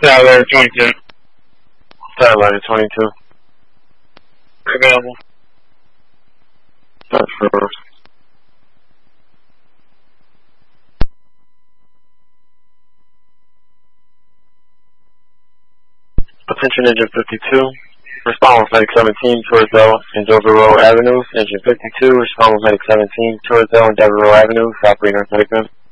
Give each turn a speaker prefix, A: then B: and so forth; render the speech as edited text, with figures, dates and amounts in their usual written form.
A: Satellite 22.
B: Satellite 22.
A: Available.
B: That's first. Attention Engine 52. Respond with Medic 17 towards L and Dover Road Avenues. Engine 52. Respond with Medic 17 towards L and Dover Road Avenues. Operator Medic 10.